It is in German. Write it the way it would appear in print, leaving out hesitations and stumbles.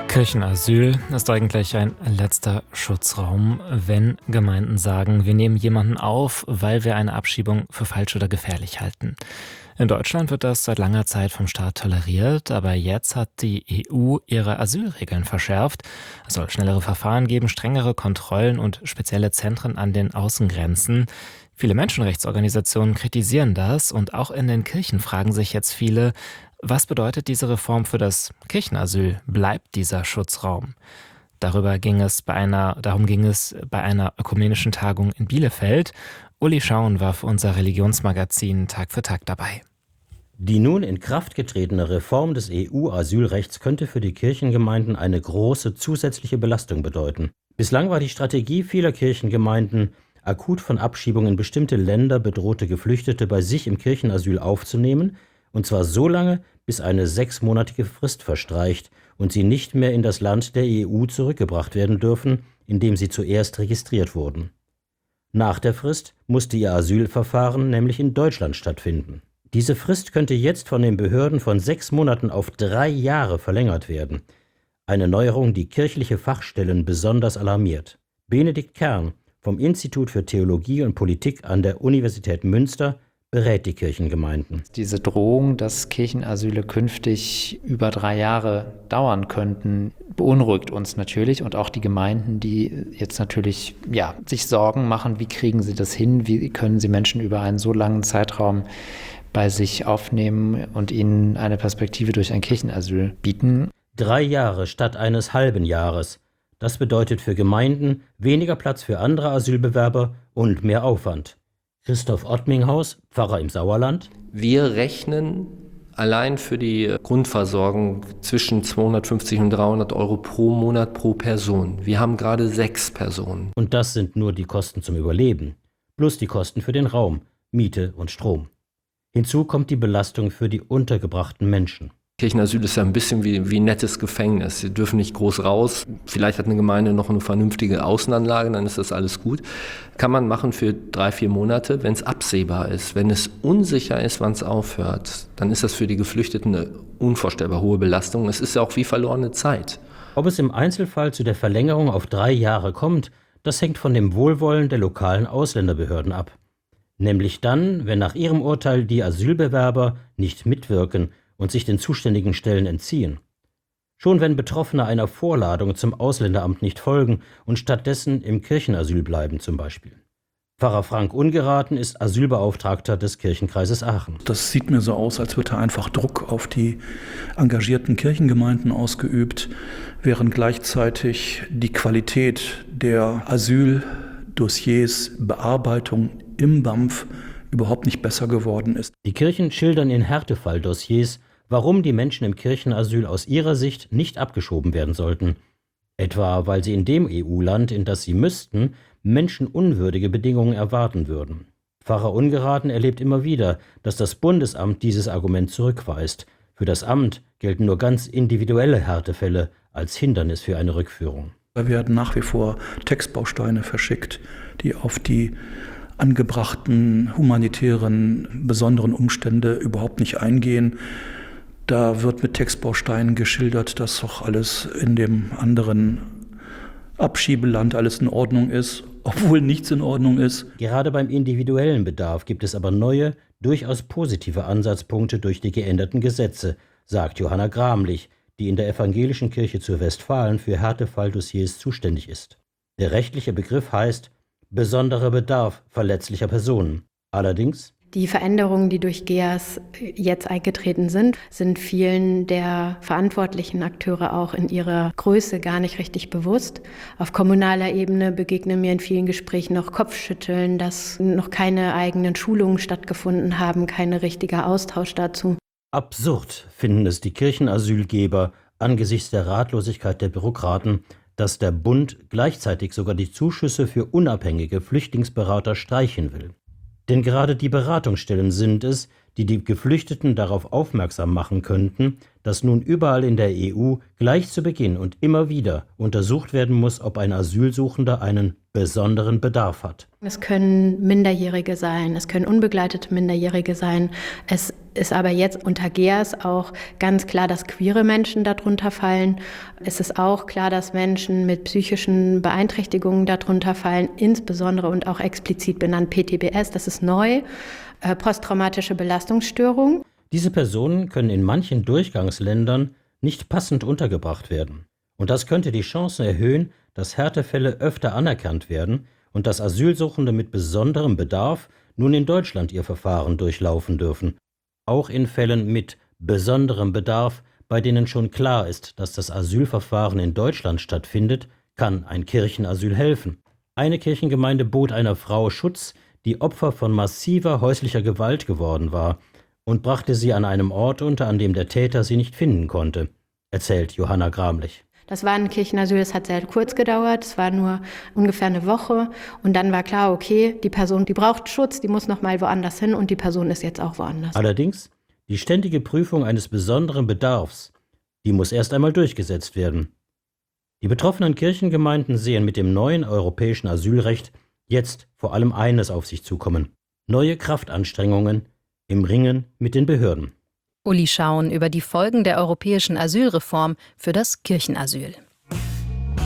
Kirchenasyl ist eigentlich ein letzter Schutzraum, wenn Gemeinden sagen, wir nehmen jemanden auf, weil wir eine Abschiebung für falsch oder gefährlich halten. In Deutschland wird das seit langer Zeit vom Staat toleriert, aber jetzt hat die EU ihre Asylregeln verschärft. Es soll schnellere Verfahren geben, strengere Kontrollen und spezielle Zentren an den Außengrenzen. Viele Menschenrechtsorganisationen kritisieren das und auch in den Kirchen fragen sich jetzt viele, was bedeutet diese Reform für das Kirchenasyl? Bleibt dieser Schutzraum? Darum ging es bei einer ökumenischen Tagung in Bielefeld. Uli Schauen war für unser Religionsmagazin Tag für Tag dabei. Die nun in Kraft getretene Reform des EU-Asylrechts könnte für die Kirchengemeinden eine große zusätzliche Belastung bedeuten. Bislang war die Strategie vieler Kirchengemeinden, akut von Abschiebungen in bestimmte Länder bedrohte Geflüchtete bei sich im Kirchenasyl aufzunehmen, und zwar so lange, bis eine 6-monatige Frist verstreicht und sie nicht mehr in das Land der EU zurückgebracht werden dürfen, in dem sie zuerst registriert wurden. Nach der Frist musste ihr Asylverfahren nämlich in Deutschland stattfinden. Diese Frist könnte jetzt von den Behörden von 6 Monaten auf 3 Jahre verlängert werden. Eine Neuerung, die kirchliche Fachstellen besonders alarmiert. Benedikt Kern vom Institut für Theologie und Politik an der Universität Münster berät die Kirchengemeinden. Diese Drohung, dass Kirchenasyle künftig über 3 Jahre dauern könnten, beunruhigt uns natürlich und auch die Gemeinden, die jetzt natürlich sich Sorgen machen, wie kriegen sie das hin, wie können sie Menschen über einen so langen Zeitraum bei sich aufnehmen und ihnen eine Perspektive durch ein Kirchenasyl bieten. 3 Jahre statt eines halben Jahres. Das bedeutet für Gemeinden weniger Platz für andere Asylbewerber und mehr Aufwand. Christoph Ottminghaus, Pfarrer im Sauerland. Wir rechnen allein für die Grundversorgung zwischen 250 und 300 Euro pro Monat pro Person. Wir haben gerade 6 Personen. Und das sind nur die Kosten zum Überleben, plus die Kosten für den Raum, Miete und Strom. Hinzu kommt die Belastung für die untergebrachten Menschen. Kirchenasyl ist ja ein bisschen wie ein nettes Gefängnis. Sie dürfen nicht groß raus. Vielleicht hat eine Gemeinde noch eine vernünftige Außenanlage, dann ist das alles gut. Kann man machen für 3-4 Monate, wenn es absehbar ist. Wenn es unsicher ist, wann es aufhört, dann ist das für die Geflüchteten eine unvorstellbar hohe Belastung. Es ist ja auch wie verlorene Zeit. Ob es im Einzelfall zu der Verlängerung auf 3 Jahre kommt, das hängt von dem Wohlwollen der lokalen Ausländerbehörden ab. Nämlich dann, wenn nach ihrem Urteil die Asylbewerber nicht mitwirken und sich den zuständigen Stellen entziehen. Schon wenn Betroffene einer Vorladung zum Ausländeramt nicht folgen und stattdessen im Kirchenasyl bleiben zum Beispiel. Pfarrer Frank Ungeraten ist Asylbeauftragter des Kirchenkreises Aachen. Das sieht mir so aus, als würde einfach Druck auf die engagierten Kirchengemeinden ausgeübt, während gleichzeitig die Qualität der Asyldossiers, Bearbeitung im BAMF überhaupt nicht besser geworden ist. Die Kirchen schildern in Härtefalldossiers, warum die Menschen im Kirchenasyl aus ihrer Sicht nicht abgeschoben werden sollten. Etwa, weil sie in dem EU-Land, in das sie müssten, menschenunwürdige Bedingungen erwarten würden. Pfarrer Ungeraten erlebt immer wieder, dass das Bundesamt dieses Argument zurückweist. Für das Amt gelten nur ganz individuelle Härtefälle als Hindernis für eine Rückführung. Da werden nach wie vor Textbausteine verschickt, die auf die angebrachten humanitären besonderen Umstände überhaupt nicht eingehen. Da wird mit Textbausteinen geschildert, dass doch alles in dem anderen Abschiebeland alles in Ordnung ist, obwohl nichts in Ordnung ist. Gerade beim individuellen Bedarf gibt es aber neue, durchaus positive Ansatzpunkte durch die geänderten Gesetze, sagt Johanna Gramlich, die in der Evangelischen Kirche zu Westfalen für Härtefalldossiers zuständig ist. Der rechtliche Begriff heißt besonderer Bedarf verletzlicher Personen. Allerdings die Veränderungen, die durch GEAS jetzt eingetreten sind vielen der verantwortlichen Akteure auch in ihrer Größe gar nicht richtig bewusst. Auf kommunaler Ebene begegnen mir in vielen Gesprächen noch Kopfschütteln, dass noch keine eigenen Schulungen stattgefunden haben, kein richtiger Austausch dazu. Absurd finden es die Kirchenasylgeber angesichts der Ratlosigkeit der Bürokraten, dass der Bund gleichzeitig sogar die Zuschüsse für unabhängige Flüchtlingsberater streichen will. Denn gerade die Beratungsstellen sind es, die die Geflüchteten darauf aufmerksam machen könnten, dass nun überall in der EU gleich zu Beginn und immer wieder untersucht werden muss, ob ein Asylsuchender einen besonderen Bedarf hat. Es können Minderjährige sein, es können unbegleitete Minderjährige sein. Es ist aber jetzt unter GEAS auch ganz klar, dass queere Menschen darunter fallen. Es ist auch klar, dass Menschen mit psychischen Beeinträchtigungen darunter fallen, insbesondere und auch explizit benannt PTBS, das ist neu, posttraumatische Belastungsstörung. Diese Personen können in manchen Durchgangsländern nicht passend untergebracht werden. Und das könnte die Chancen erhöhen, dass Härtefälle öfter anerkannt werden und dass Asylsuchende mit besonderem Bedarf nun in Deutschland ihr Verfahren durchlaufen dürfen. Auch in Fällen mit besonderem Bedarf, bei denen schon klar ist, dass das Asylverfahren in Deutschland stattfindet, kann ein Kirchenasyl helfen. Eine Kirchengemeinde bot einer Frau Schutz, die Opfer von massiver häuslicher Gewalt geworden war, und brachte sie an einem Ort unter, an dem der Täter sie nicht finden konnte, erzählt Johanna Gramlich. Das war ein Kirchenasyl, das hat sehr kurz gedauert, es war nur ungefähr eine Woche und dann war klar, okay, die Person, die braucht Schutz, die muss noch mal woanders hin und die Person ist jetzt auch woanders. Allerdings, die ständige Prüfung eines besonderen Bedarfs, die muss erst einmal durchgesetzt werden. Die betroffenen Kirchengemeinden sehen mit dem neuen europäischen Asylrecht jetzt vor allem eines auf sich zukommen: neue Kraftanstrengungen im Ringen mit den Behörden. Uli Schauen über die Folgen der europäischen Asylreform für das Kirchenasyl.